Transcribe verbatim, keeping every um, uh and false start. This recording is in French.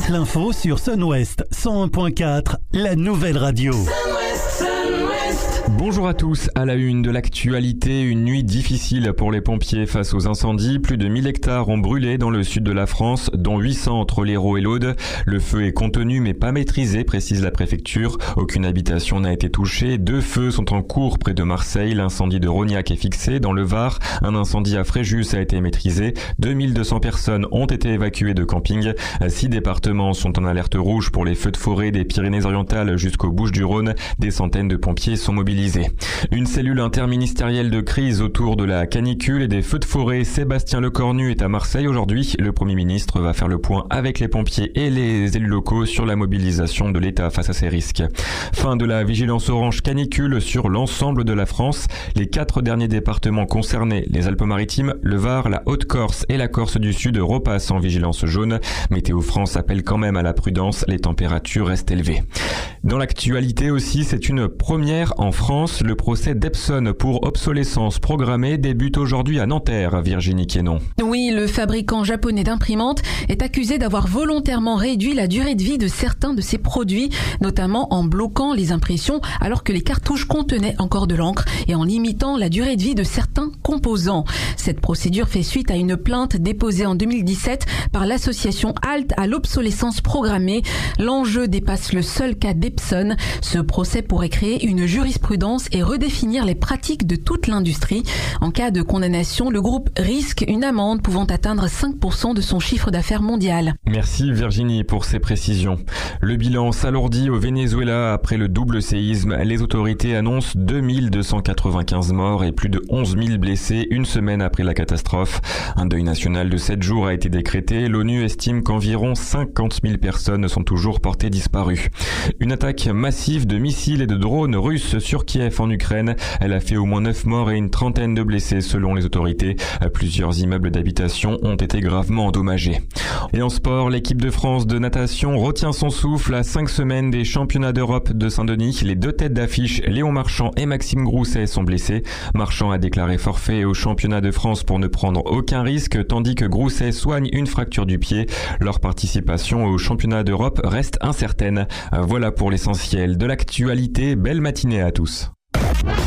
l'info sur Sun West cent un point quatre, la nouvelle radio. Bonjour à tous, à la une de l'actualité, une nuit difficile pour les pompiers face aux incendies. Plus de mille hectares ont brûlé dans le sud de la France, dont huit cents entre l'Hérault et l'Aude. Le feu est contenu mais pas maîtrisé, précise la préfecture. Aucune habitation n'a été touchée. Deux feux sont en cours près de Marseille. L'incendie de Rognac est fixé dans le Var. Un incendie à Fréjus a été maîtrisé. deux mille deux cents personnes ont été évacuées de camping. Six départements sont en alerte rouge pour les feux de forêt des Pyrénées-Orientales jusqu'aux Bouches-du-Rhône. Des centaines de pompiers sont mobilisés. Une cellule interministérielle de crise autour de la canicule et des feux de forêt. Sébastien Lecornu est à Marseille aujourd'hui. Le Premier ministre va faire le point avec les pompiers et les élus locaux sur la mobilisation de l'État face à ces risques. Fin de la vigilance orange canicule sur l'ensemble de la France. Les quatre derniers départements concernés, les Alpes-Maritimes, le Var, la Haute-Corse et la Corse du Sud, repassent en vigilance jaune. Météo France appelle quand même à la prudence. Les températures restent élevées. Dans l'actualité aussi, c'est une première en France. Le procès d'Epson pour obsolescence programmée débute aujourd'hui à Nanterre. Virginie Quénon. Oui, le fabricant japonais d'imprimantes est accusé d'avoir volontairement réduit la durée de vie de certains de ses produits, notamment en bloquant les impressions alors que les cartouches contenaient encore de l'encre et en limitant la durée de vie de certains composants. Cette procédure fait suite à une plainte déposée en deux mille dix-sept par l'association Halte à l'obsolescence programmée. L'enjeu dépasse le seul cas d'Epson. Ce procès pourrait créer une jurisprudence et redéfinir les pratiques de toute l'industrie. En cas de condamnation, le groupe risque une amende pouvant atteindre cinq pour cent de son chiffre d'affaires mondial. Merci Virginie pour ces précisions. Le bilan s'alourdit au Venezuela après le double séisme. Les autorités annoncent deux mille deux cent quatre-vingt-quinze morts et plus de onze mille blessés une semaine après la catastrophe. Un deuil national de sept jours a été décrété. L'ONU estime qu'environ cinquante mille personnes sont toujours portées disparues. Une attaque massive de missiles et de drones russes sur Kiev en Ukraine. Elle a fait au moins neuf morts et une trentaine de blessés selon les autorités. Plusieurs immeubles d'habitation ont été gravement endommagés. Et en sport, l'équipe de France de natation retient son souffle à cinq semaines des championnats d'Europe de Saint-Denis. Les deux têtes d'affiche, Léon Marchand et Maxime Grousset, sont blessés. Marchand a déclaré forfait au championnat de France pour ne prendre aucun risque, tandis que Grousset soigne une fracture du pied. Leur participation au championnat d'Europe reste incertaine. Voilà pour l'essentiel de l'actualité. Belle matinée à tous.